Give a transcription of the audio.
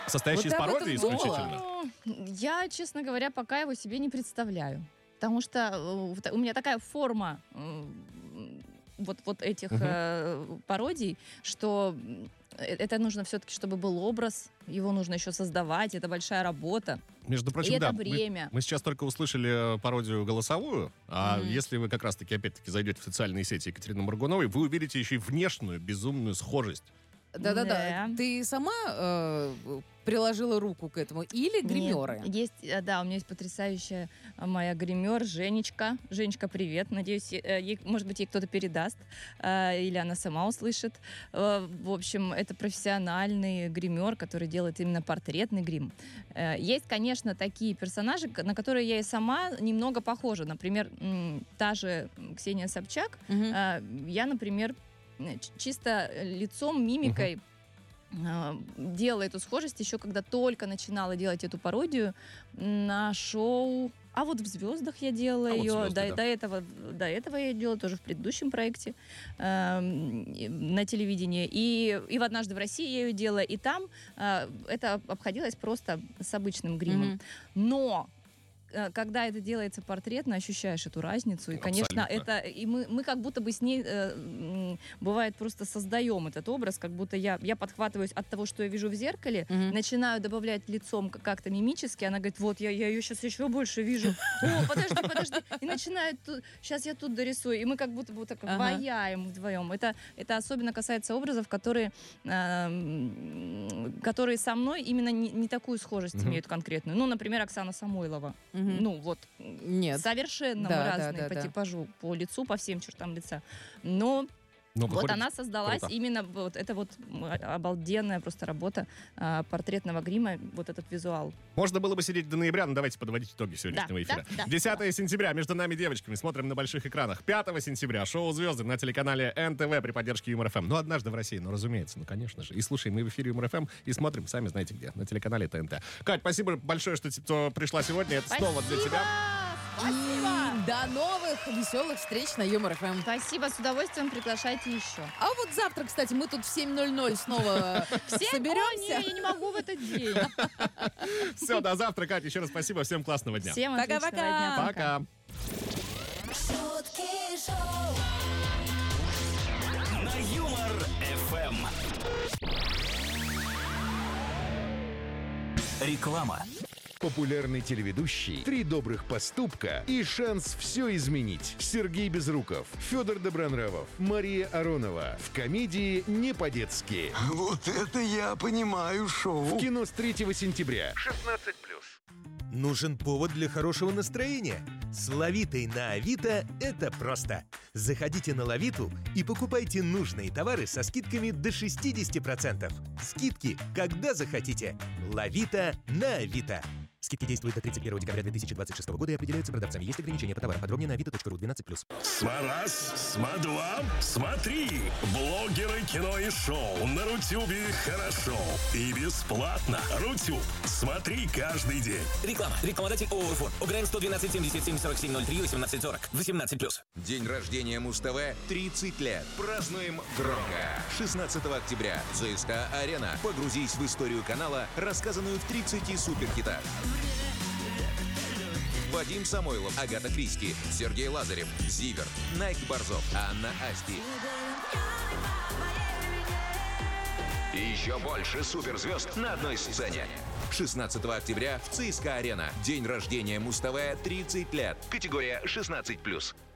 состоящий из пародий исключительно? Я, честно говоря, пока его себе не представляю. Потому что у меня такая форма вот этих пародий, что это нужно все-таки, чтобы был образ, его нужно еще создавать, это большая работа. Между прочим, и да, это время. Мы сейчас только услышали пародию голосовую, а если вы как раз-таки, опять-таки, зайдете в социальные сети Екатерины Моргуновой, вы увидите еще и внешнюю безумную схожесть. Да. Ты сама приложила руку к этому или гримеры? Нет, есть, да, у меня есть потрясающая моя гример Женечка. Женечка, привет. Надеюсь, может быть, ей кто-то передаст, или она сама услышит. В общем, это профессиональный гример, который делает именно портретный грим. Есть, конечно, такие персонажи, на которые я и сама немного похожа. Например, та же Ксения Собчак. Я, например, чисто лицом, мимикой делала эту схожесть еще когда только начинала делать эту пародию на шоу. А вот в «Звездах» я делала ее. Вот «Звезды», до этого я делала тоже в предыдущем проекте на телевидении. И в «Однажды в России» я ее делала. И там это обходилось просто с обычным гримом. Но когда это делается портретно, ощущаешь эту разницу. И, конечно, это... И мы как будто бы с ней, бывает, просто создаем этот образ, как будто я подхватываюсь от того, что я вижу в зеркале, начинаю добавлять лицом как-то мимически, она говорит, вот, я ее сейчас еще больше вижу. О, подожди. И начинает, сейчас я тут дорисую. И мы как будто бы так ваяем вдвоем. Это особенно касается образов, которые со мной именно не такую схожесть имеют конкретную. Ну, например, Оксана Самойлова. Ну, вот, нет. Совершенно мы разные по типажу, по лицу, по всем чертам лица. Но вот она создалась именно, вот это вот обалденная просто работа портретного грима, вот этот визуал. Можно было бы сидеть до ноября, но давайте подводить итоги сегодняшнего эфира. 10 сентября, между нами девочками, смотрим на больших экранах. 5 сентября, шоу «Звезды» на телеканале НТВ при поддержке Юмор ФМ. Ну, «Однажды в России», ну, разумеется, ну, конечно же. И слушаем мы в эфире Юмор ФМ и смотрим, сами знаете где, на телеканале ТНТ. Кать, спасибо большое, что пришла сегодня. Это снова для тебя. Спасибо! До новых веселых встреч на Юмор ФМ. Спасибо, с удовольствием приглашайте еще. А вот завтра, кстати, мы тут в 7:00 снова соберемся. Я не могу в этот день. Все, до завтра, Катя. Еще раз спасибо. Всем классного дня. Всем отличного дня. Пока. На Юмор ФМ. Реклама. Популярный телеведущий, 3 добрых поступка и шанс все изменить. Сергей Безруков, Федор Добронравов, Мария Аронова. В комедии «Не по-детски». Вот это я понимаю шоу. В кино с 3 сентября. 16+. Нужен повод для хорошего настроения? С Лавитой на Авито это просто. Заходите на Лавиту и покупайте нужные товары со скидками до 60%. Скидки, когда захотите. Лавита на Авито. Скидки действуют до 31 декабря 2026 года и определяются продавцами. Есть ограничения по товарам. Подробнее на avito.ru 12+. Смарас, смадва, смотри. Блогеры, кино и шоу на Рутюбе хорошо. И бесплатно. Рутюб. Смотри каждый день. Реклама. Рекламодатель ООО «УФОР». УГРН 112 77 47 03 18 40. 18+. День рождения Муз-ТВ 30 лет. Празднуем громко. 16 октября. ЦСКА-арена. Погрузись в историю канала, рассказанную в 30 суперхитах. Вадим Самойлов, Агата Кристи, Сергей Лазарев, Зиверт, Найк Борзов, Анна Асти. И еще больше суперзвезд на одной сцене. 16 октября в ЦСКА-арена. День рождения Муз-ТВ 30 лет. Категория 16+.